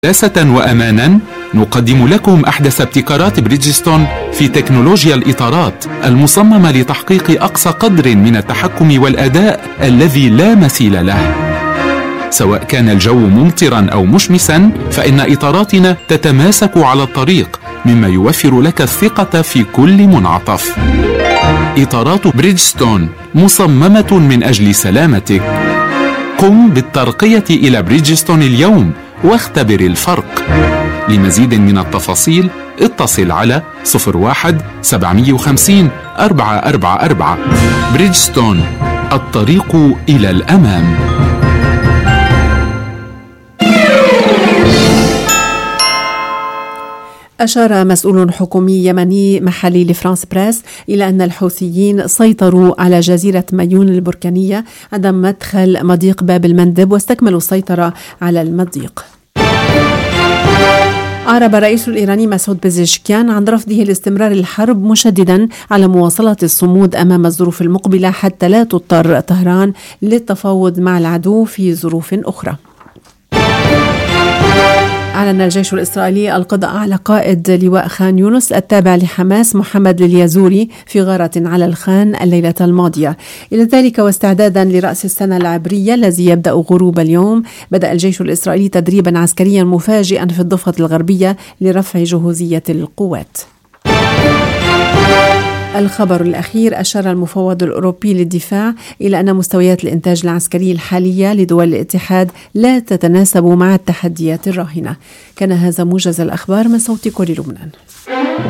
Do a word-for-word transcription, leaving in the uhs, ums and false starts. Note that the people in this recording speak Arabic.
سلاسة وأمانا نقدم لكم أحدث ابتكارات بريدجستون في تكنولوجيا الإطارات المصممة لتحقيق أقصى قدر من التحكم والأداء الذي لا مثيل له. سواء كان الجو ممطرا أو مشمسا فإن إطاراتنا تتماسك على الطريق، مما يوفر لك الثقة في كل منعطف. إطارات بريدجستون مصممة من أجل سلامتك. قم بالترقية إلى بريدجستون اليوم واختبر الفرق. لمزيد من التفاصيل اتصل على صفر واحد سبعمية وخمسين أربعة أربعة أربعة. بريدجستون، الطريق إلى الأمام. أشار مسؤول حكومي يمني محلي لفرانس بريس إلى أن الحوثيين سيطروا على جزيرة مايون البركانية عند مدخل مضيق باب المندب واستكملوا السيطرة على المضيق. أعرب الرئيس الإيراني مسعود بيزشكيان عن رفضه لاستمرار الحرب، مشددا على مواصلة الصمود أمام الظروف المقبلة حتى لا تضطر طهران للتفاوض مع العدو في ظروف أخرى. أعلن الجيش الإسرائيلي القضاء على قائد لواء خان يونس التابع لحماس محمد اليازوري في غارة على الخان الليلة الماضية. إلى ذلك واستعدادا لرأس السنة العبرية الذي يبدأ غروب اليوم، بدأ الجيش الإسرائيلي تدريبا عسكريا مفاجئا في الضفة الغربية لرفع جهوزية القوات. الخبر الأخير: أشار المفوض الأوروبي للدفاع إلى أن مستويات الإنتاج العسكري الحالية لدول الاتحاد لا تتناسب مع التحديات الراهنة. كان هذا موجز الأخبار من صوت كل لبنان.